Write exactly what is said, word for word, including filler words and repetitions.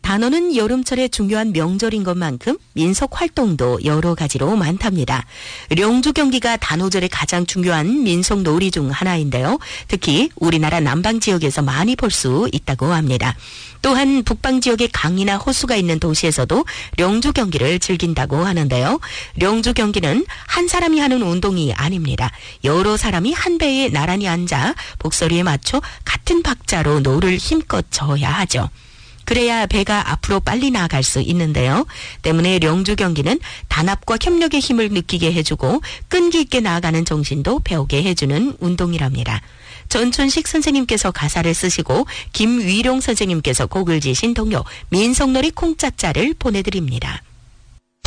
단오는 여름철에 중요한 명절인 것만큼 민속 활동도 여러 가지로 많답니다. 령주 경기가 단오절에 가장 중요한 민속 놀이 중 하나인데요. 특히 우리나라 남방 지역에서 많이 볼 수 있다고 합니다. 또한 북방 지역에 강이나 호수가 있는 도시에서도 령주 경기를 즐긴다고 하는데요. 령주 경기는 한 사람이 하는 운동이 아닙니다. 여러 사람이 한 배에 나란히 앉아 복소리에 맞춰 같은 박자로 노를 힘껏 저어야 하죠. 그래야 배가 앞으로 빨리 나아갈 수 있는데요. 때문에 령주 경기는 단합과 협력의 힘을 느끼게 해주고 끈기 있게 나아가는 정신도 배우게 해주는 운동이랍니다. 전춘식 선생님께서 가사를 쓰시고 김위룡 선생님께서 곡을 지신 동요 민속놀이 콩짜짜를 보내드립니다.